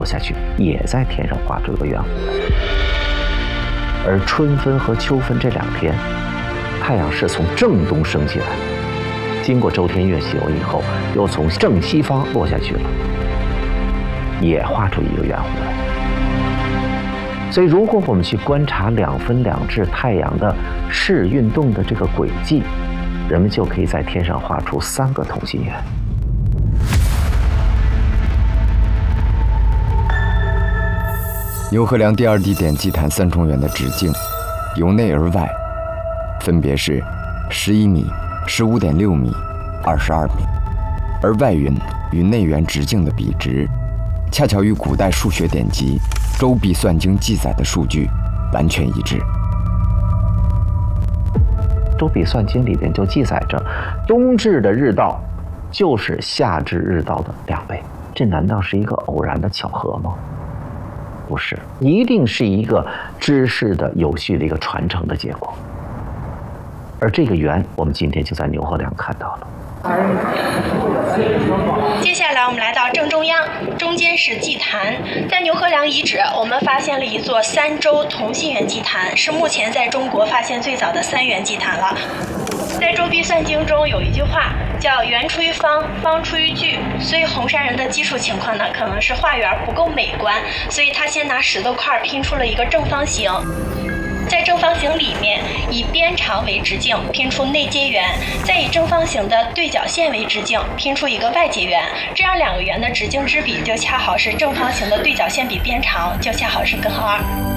下去，也在天上画出一个圆弧来。而春分和秋分这2天，太阳是从正东升起来，经过周天月宿以后，又从正西方落下去了，也画出一个圆弧来。所以，如果我们去观察2分2至太阳的视运动的这个轨迹，人们就可以在天上画出3个同心圆。 牛河梁第2地点祭坛3重圆的直径，由内而外，分别是11米、15.6米、22米，而外圆与内圆直径的比值，恰巧与古代数学典籍《周髀算经》记载的数据完全一致。 《周髀算经》里边就记载着，冬至的日道就是夏至日道的2倍，这难道是一个偶然的巧合吗？不是，一定是一个知识的有序的一个传承的结果。而这个圆，我们今天就在牛河梁看到了。 接下来我们来到正中央，中间是祭坛。在牛河梁遗址，我们发现了一座3周同心圆祭坛，是目前在中国发现最早的3元祭坛了。在《周髀算经》中有一句话叫“圆出于方，方出于矩”，所以红山人的基础情况呢，可能是画圆不够美观，所以他先拿石头块拼出了一个正方形。在正方形里面，以边长为直径拼出内接圆，再以正方形的对角线为直径拼出一个外接圆，这样2个圆的直径之比就恰好是正方形的对角线比边长，就恰好是根号2。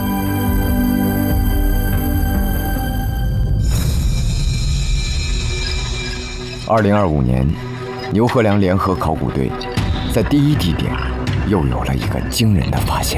2025年，牛河梁联合考古队在第1地点又有了一个惊人的发现。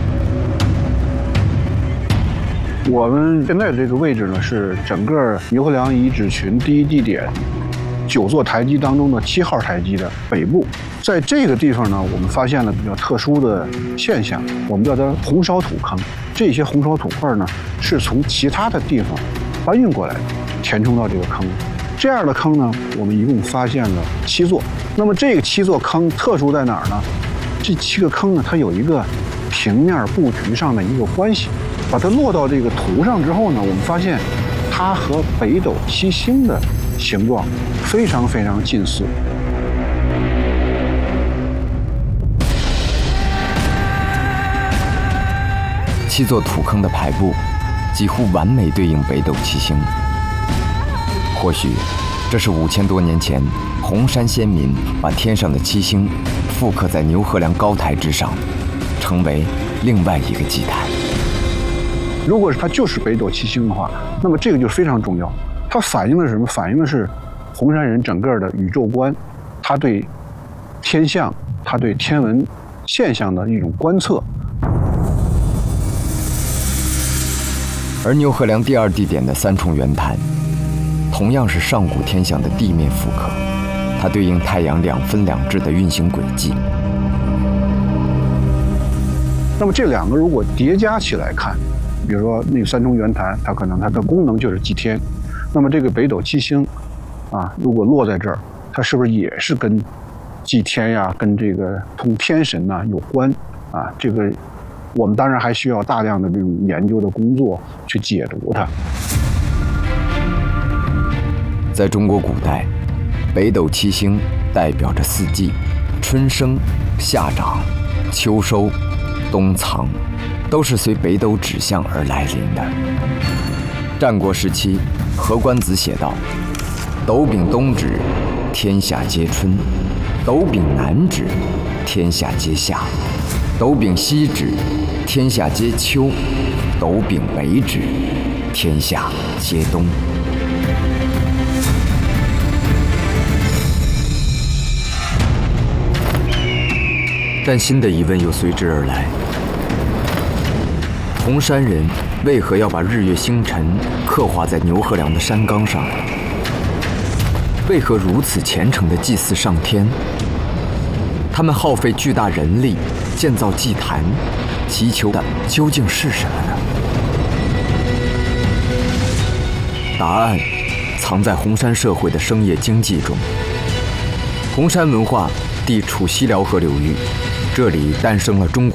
我们现在这个位置呢，是整个牛河梁遗址群第1地点9座台基当中的7号台基的北部。在这个地方呢，我们发现了比较特殊的现象，我们叫它红烧土坑。这些红烧土块呢，是从其他的地方搬运过来的，填充到这个坑。这样的坑呢，我们一共发现了7座。那么这个7座坑特殊在哪儿呢？这7个坑呢，它有一个平面布局上的一个关系。把它落到这个图上之后呢，我们发现它和北斗七星的形状非常非常近似。 7座土坑的排布几乎完美对应北斗七星。或许这是5000多年前红山先民把天上的七星复刻在牛河梁高台之上，成为另外一个祭坛。 如果它就是北斗七星的话，那么这个就非常重要。它反映的是什么？反映的是红山人整个的宇宙观，他对天象、他对天文现象的一种观测。 而牛河梁第2地点的3重圆坛，同样是上古天象的地面复刻，它对应太阳2分2至的运行轨迹。 那么这2个如果叠加起来看，比如说那个3重圆坛，它可能它的功能就是祭天。那么这个北斗七星，如果落在这儿，它是不是也是跟祭天呀、跟这个通天神呐有关啊？这个我们当然还需要大量的这种研究的工作去解读它。 在中国古代，北斗七星代表着4季：春生、夏长、秋收、冬藏。都是随北斗指向而来临的。战国时期，何官子写道：“斗柄东指，天下皆春；斗柄南指，天下皆夏；斗柄西指，天下皆秋；斗柄北指，天下皆冬。”但新的疑问又随之而来。红山人为何要把日月星辰刻画在牛河梁的山岗上？为何如此虔诚地祭祀上天？他们耗费巨大人力建造祭坛，祈求的究竟是什么呢？答案藏在红山社会的商业经济中。红山文化地处西辽河流域，这里诞生了中国